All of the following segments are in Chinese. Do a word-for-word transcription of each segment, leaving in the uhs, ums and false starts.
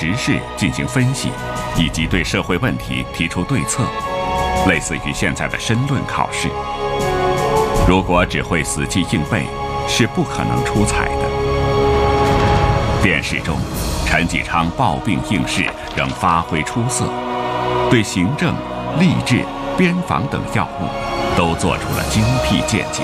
时事进行分析，以及对社会问题提出对策，类似于现在的申论考试。如果只会死记硬背，是不可能出彩的。殿试中，陈继昌抱病应试仍发挥出色，对行政、吏治、边防等要务都做出了精辟见解。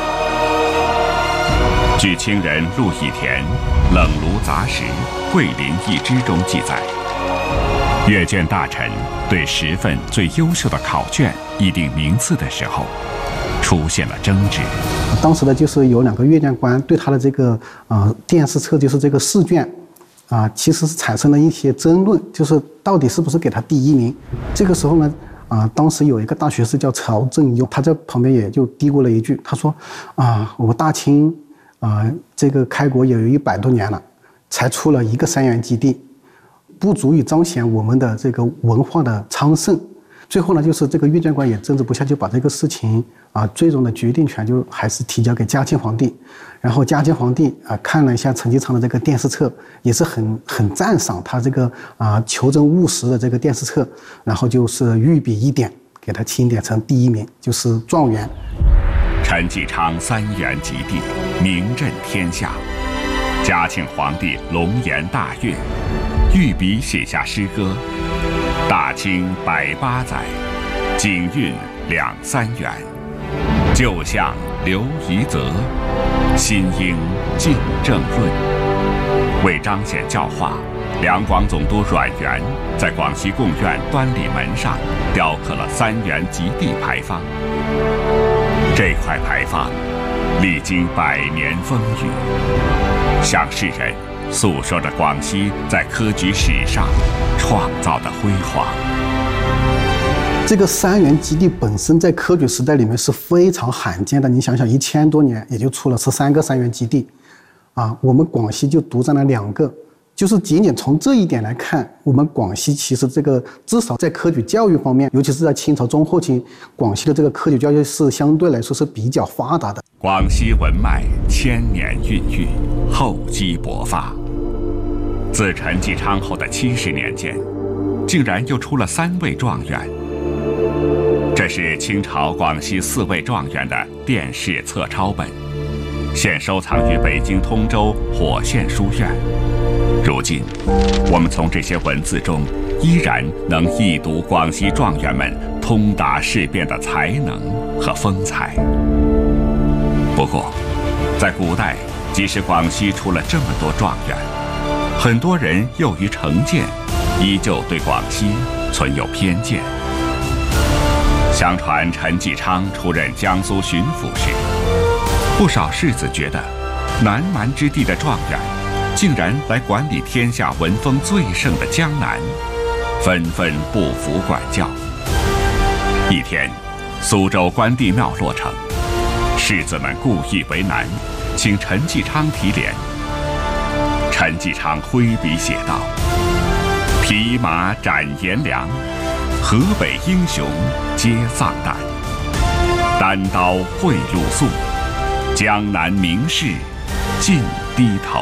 据清人陆亦田《冷炉杂食·桂林一支》中记载，阅卷大臣对十份最优秀的考卷议定名次的时候，出现了争执。 当时的就是有两个阅卷官对他的这个呃殿试册，就是这个试卷啊、呃，其实是产生了一些争论，就是到底是不是给他第一名。这个时候呢，啊、呃，当时有一个大学士叫曹正庸，他在旁边也就嘀咕了一句，他说啊、呃，我大清啊、呃，这个开国也有一百多年了，才出了一个三元及第，不足以彰显我们的这个文化的昌盛。最后呢，就是这个阅卷官也争执不下，就把这个事情啊，最终的决定权就还是提交给嘉庆皇帝。然后嘉庆皇帝啊看了一下陈继昌的这个殿试册，也是很很赞赏他这个啊求真务实的这个殿试册，然后就是御笔一点，给他钦点成第一名，就是状元。 陈继昌三元及第，名震天下。嘉庆皇帝龙颜大悦，御笔写下诗歌。大清百八载，景运两三元。旧相刘夷则，新应尽正论。为彰显教化，两广总督阮元在广西贡院端礼门上雕刻了三元及第牌坊。这块牌坊历经百年风雨，向世人诉说着广西在科举史上创造的辉煌。 这个三元及第本身在科举时代里面是非常罕见的，你想想，一千多年也就出了十三个三元及第，啊，我们广西就独占了两个。就是仅仅从这一点来看，我们广西其实这个至少在科举教育方面，尤其是在清朝中后期，广西的这个科举教育是相对来说是比较发达的。 广西文脉千年孕育，厚积薄发。自陈继昌后的七十年间，竟然又出了三位状元。这是清朝广西四位状元的殿试册抄本，现收藏于北京通州火线书院。如今，我们从这些文字中依然能一睹广西状元们通达事变的才能和风采。不过，在古代，即使广西出了这么多状元，很多人囿于成见，依旧对广西存有偏见。相传陈继昌出任江苏巡抚时，不少士子觉得南蛮之地的状元竟然来管理天下文风最盛的江南，纷纷不服管教。一天，苏州关帝庙落成，士子们故意为难，请陈继昌提联。陈继昌挥笔写道：“匹马斩颜良，河北英雄皆丧胆。单刀会鲁肃，江南名士尽低头。”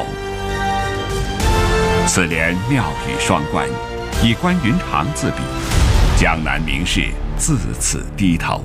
此联妙语双关，以关云长自比，江南名士自此低头。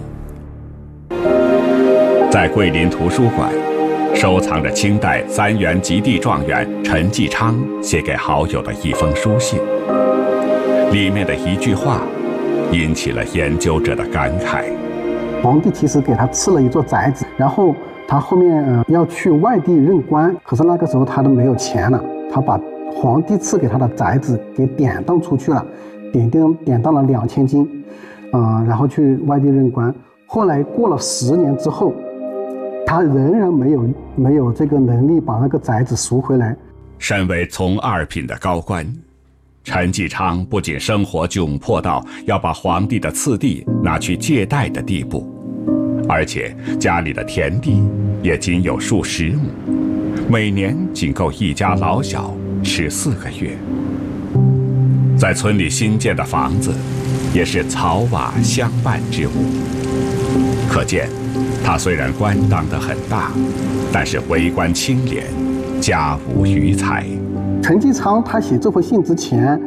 在桂林图书馆，收藏着清代三元及第状元陈继昌写给好友的一封书信，里面的一句话引起了研究者的感慨。 皇帝其实给他赐了一座宅子，然后他后面、呃、要去外地任官，可是那个时候他都没有钱了，他把皇帝赐给他的宅子给典当出去了，典当典当了两千金，啊、呃，然后去外地任官。后来过了十年之后，他仍然没有没有这个能力把那个宅子赎回来。 身为从二品的高官，陈继昌不仅生活窘迫到要把皇帝的赐地拿去借贷的地步，而且家里的田地也仅有数十亩，每年仅够一家老小吃四个月。在村里新建的房子也是草瓦相伴之物，可见他虽然官当得很大，但是为官清廉，家无余财。 陈继昌他写这封信之前，